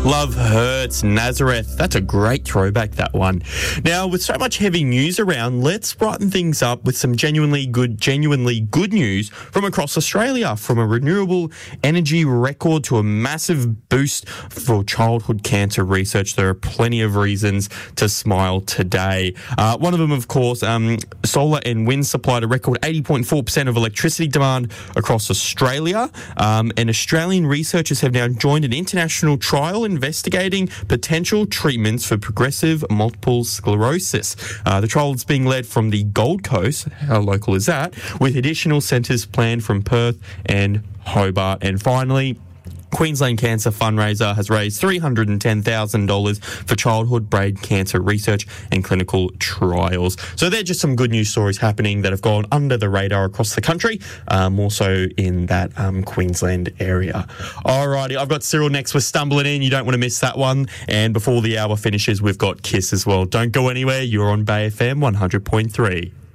Love Hurts, Nazareth. That's a great throwback, that one. Now, with so much heavy news around, let's brighten things up with some genuinely good news from across Australia. From a renewable energy record to a massive boost for childhood cancer research, there are plenty of reasons to smile today. One of them, of course, solar and wind supplied a record 80.4% of electricity demand across Australia. And Australian researchers have now joined an international trial investigating potential treatments for progressive multiple sclerosis. The trial is being led from the Gold Coast, how local is that, with additional centres planned from Perth and Hobart. And finally, Queensland Cancer Fundraiser has raised $310,000 for childhood brain cancer research and clinical trials. So they're just some good news stories happening that have gone under the radar across the country, more so in that Queensland area. Alrighty, I've got Cyril next with Stumbling In. You don't want to miss that one. And before the hour finishes, we've got Kiss as well. Don't go anywhere. You're on Bay FM 100.3.